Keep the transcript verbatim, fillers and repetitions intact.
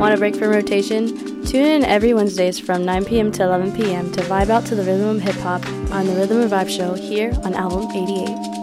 Want a break from rotation? Tune in every Wednesdays from nine p.m. to eleven p.m. to vibe out to the rhythm of hip-hop on the Rhythm and Vibe Show here on Album eighty-eight.